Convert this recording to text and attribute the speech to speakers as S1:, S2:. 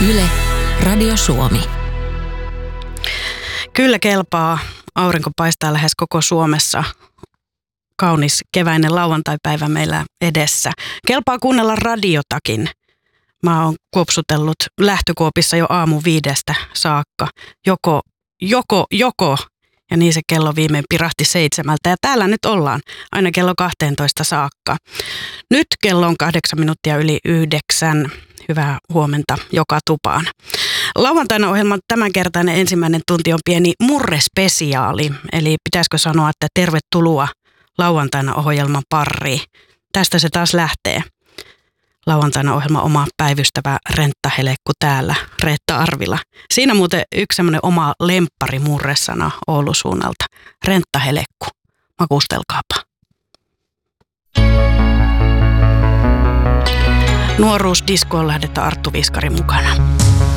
S1: Yle, Radio Suomi.
S2: Kyllä kelpaa. Aurinko paistaa lähes koko Suomessa. Kaunis keväinen lauantaipäivä meillä edessä. Kelpaa kuunnella radiotakin. Mä oon kuopsutellut lähtökuopissa jo aamu 5 saakka. Joko. Ja niin se kello viimein pirahti 7. Ja täällä nyt ollaan aina kello 12 saakka. Nyt kello on 8 minuuttia yli 9. Hyvää huomenta joka tupaan. Lauantaina ohjelman tämänkertainen ensimmäinen tunti on pieni murrespesiaali. Eli pitäisikö sanoa, että tervetuloa lauantaina ohjelman pariin. Tästä se taas lähtee. Lauantaina ohjelman oma päivystävä renttahelekku täällä, Reetta Arvila. Siinä muuten yksi semmoinen oma lemppari murresana Oulun suunnalta. Renttahelekku. Makustelkaapa. Nuoruusdiskoon lähdetään Arttu Viskarin mukana.